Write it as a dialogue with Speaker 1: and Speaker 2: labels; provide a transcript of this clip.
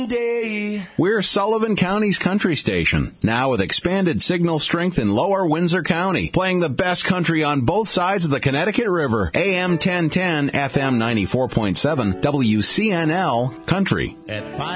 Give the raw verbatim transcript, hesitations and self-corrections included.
Speaker 1: Day.
Speaker 2: We're Sullivan County's country station, now with expanded signal strength in Lower Windsor County, playing the best country on both sides of the Connecticut River. A M ten ten, F M ninety-four point seven, W C N L Country.
Speaker 1: At five